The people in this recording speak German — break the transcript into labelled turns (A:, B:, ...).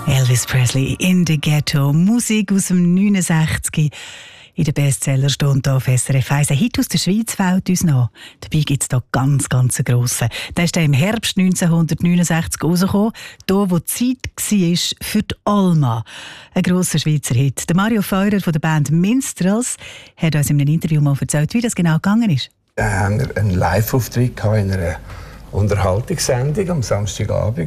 A: Elvis Presley in the Ghetto. Musik aus dem 69. In der Bestsellerstunde auf SRF 1. Ein Hit aus der Schweiz fällt uns noch. Dabei gibt es da ganz grossen. Der ist im Herbst 1969 rausgekommen. Da, wo die Zeit war für die Alma. Ein grosser Schweizer Hit. Der Mario Feurer von der Band Minstrels hat uns in einem Interview mal erzählt, wie das genau gegangen ist.
B: Wir hatten einen Live-Auftritt in einer Unterhaltungssendung am Samstagabend.